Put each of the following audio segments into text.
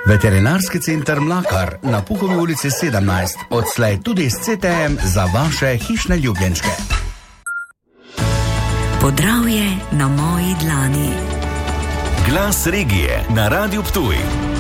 Veterinarski center Mlakar na Puhovi ulici 17, odslej tudi s CTM za vaše hišne ljubljenčke. Podravje na moji dlani. Glas regije na Radiu Ptuj.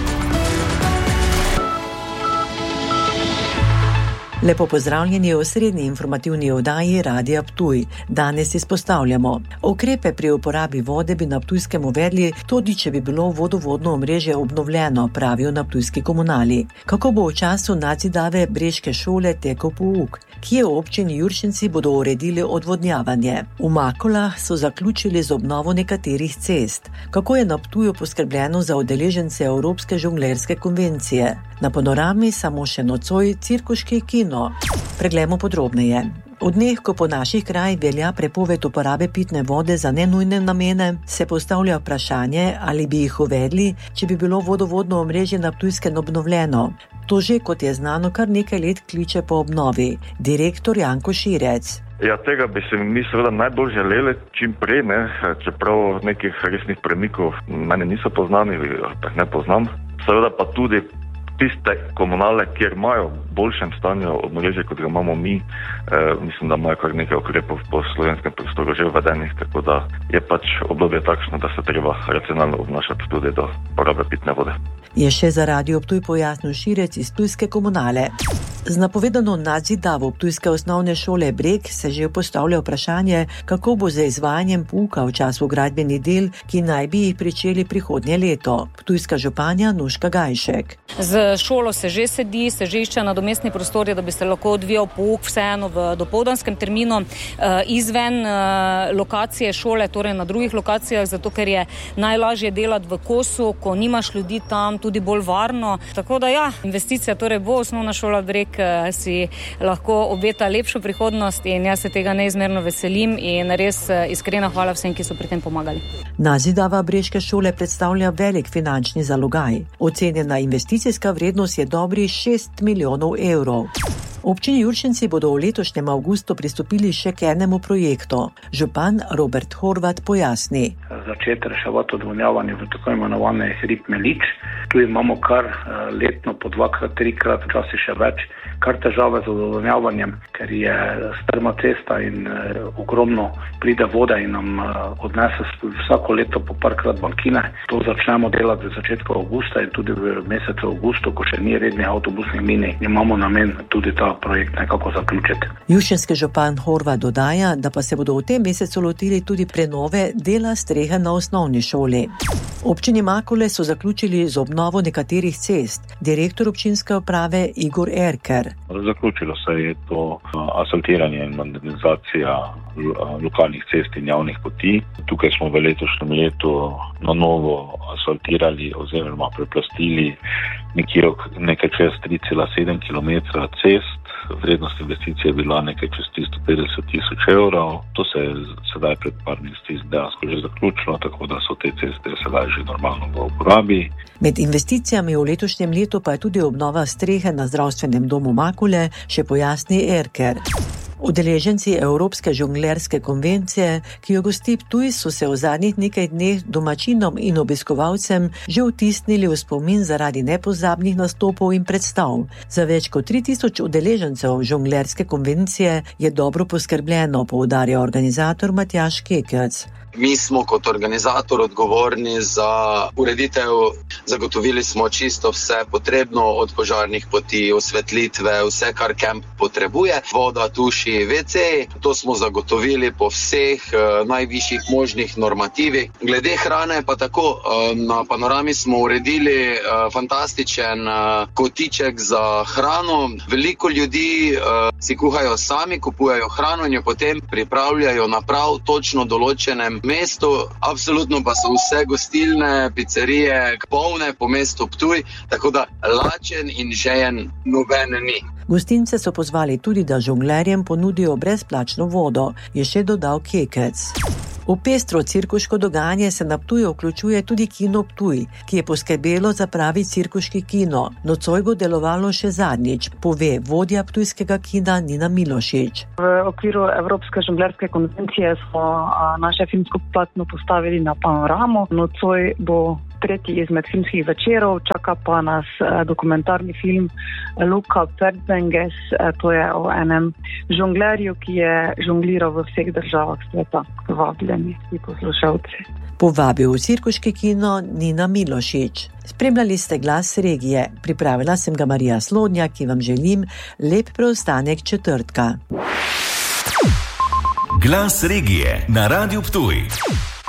Lepo pozdravljeni v osrednji informativni oddaji Radia Ptuj. Danes izpostavljamo. Ukrepe pri uporabi vode bi na Ptujskem uvedli, tudi če bi bilo vodovodno omrežje obnovljeno, pravijo na Ptujski komunali. Kako bo v času nadzidave Breške šole tekel pouk? Kje v občini Juršenci bodo uredili odvodnjavanje? V Makolah so zaključili z obnovo nekaterih cest. Kako je na Ptuju poskrbljeno za udeležence Evropske žonglerske konvencije? Na Panorami samo še nocoj cirkuški kino. Preglejmo podrobneje. V dneh, ko po naših krajih velja prepoved uporabe pitne vode za nenujne namene, se postavlja vprašanje, ali bi jih uvedli, če bi bilo vodovodno omrežje na Ptujskem obnovljeno. To že, kot je znano, kar nekaj let kliče po obnovi. Direktor Janko Širec. Ja, tega bi se mi seveda najbolj želeli čim prej, čeprav nekih resnih premikov mene niso poznani, ne poznam. Seveda pa tudi tiste komunale, kjer imajo v boljšem stanju omrežje, kot ga imamo mi, mislim, da imajo kar nekaj ukrepov po slovenskem prostoru že uvedenih, tako da je pač obdobje takšno, da se treba racionalno obnašati tudi do porabe pitne vode. Je še za Radio Ptuj pojasnil Širec iz Ptujske komunale. Z napovedano nadzidavo Ptujske osnovne šole Breg se že postavlja vprašanje, kako bo z izvajanjem pouka v času gradbenih del, ki naj bi jih pričeli prihodnje leto. Ptujska županja Nuška Gajšek. Z šolo se že sedi, se že išče nadomestni prostori, da bi se lahko odvijal pouk vseeno v dopoldanskem terminu izven lokacije šole, torej na drugih lokacijah, zato ker je najlažje delati v kosu, ko nimaš ljudi tam, tudi bolj varno. Tako da ja, investicija torej bo osnovna šola Breg si lahko obeta lepšo prihodnost in jaz se tega neizmerno veselim in res iskrena hvala vsem, ki so pri tem pomagali. Nadzidava Breške šole predstavlja velik finančni zalogaj. Ocenjena investicijska vrednost je dobrih 6 milijonov evrov. Občini Juršenci bodo v letošnjem avgustu pristopili še k enemu projektu. Župan Robert Horvat pojasni. Začeti reševati odvodnjavanje v tako imenovane Hrib Melič. Tu imamo kar letno po 2-krat, 3-krat, včasih še več, kar težave z odvodnjavanjem, ker je strma cesta in ogromno pride vode in nam odnese vsako leto po parkrat bankine. To začnemo delati v začetku avgusta in tudi v mesecu avgustu, ko še ni rednih avtobusnih linij, imamo namen tudi ta projekt nekako zaključiti. Jušenski župan Horvat dodaja, da pa se bodo v tem mesecu lotili tudi prenove dela strehe na osnovni šoli. Občini Makole so zaključili z obnovo nekaterih cest. Direktor občinske uprave Igor Erker. Zaključilo se je to asfaltiranje in modernizacija lokalnih cest in javnih poti. Tukaj smo v letošnjem letu na novo asfaltirali oziroma preplastili nekaj čez 3,7 km cest. Vrednost investicije je bila nekaj čez 350 tisoč evrov. To se je sedaj pred par meseci dejansko že zaključilo, tako da so te ceste sedaj že normalno v uporabi. Med investicijami v letošnjem letu pa je tudi obnova strehe na zdravstvenem domu Makule, še pojasni Erker. Udeleženci Evropske žonglerske konvencije, ki jo gosti Ptuj, so se v zadnjih nekaj dneh domačinom in obiskovalcem že vtisnili v spomin zaradi nepozabnih nastopov in predstav. Za več kot 3000 udeležencev žonglerske konvencije je dobro poskrbljeno, poudarja organizator Matjaž Kekec. Mi smo kot organizator odgovorni za ureditev, zagotovili smo čisto vse potrebno, od požarnih poti, osvetlitve, vse kar kamp potrebuje, voda, tuši, WC, to smo zagotovili po vseh najvišjih možnih normativih. Glede hrane pa tako, na Panorami smo uredili fantastičen kotiček za hrano, veliko ljudi si kuhajo sami, kupujajo hrano in jo potem pripravljajo na prav točno določenem mestu, absolutno pa so vse gostilne, pizzerije polne po mestu Ptuj, tako da lačen in žejen noben ni. Gostince so pozvali tudi, da žonglerjem ponudijo brezplačno vodo, je še dodal Kekec. V pestro cirkuško dogajanje se na Ptuju vključuje tudi kino Ptuj, ki je poskrbelo za pravi cirkuški kino. Nocoj bo delovalo še zadnjič, pove vodja ptujskega kina Nina Milošič. V okviru Evropske žonglerske konvencije smo naše filmsko platno postavili na Panoramo. Nocoj bo tretji izmed filmskih večerov, čaka pa nas dokumentarni film Luka Pertvenges, to je o enem žonglerju, ki je žongliral v vseh državah sveta. Vabljeni vsi poslušalci. Povabil v cirkuški kino Nina Milošič. Spremljali ste Glas regije. Pripravila sem ga Marija Slodnja, ki vam želim lep preostanek četrtka. Glas regije na Radiu Ptuj.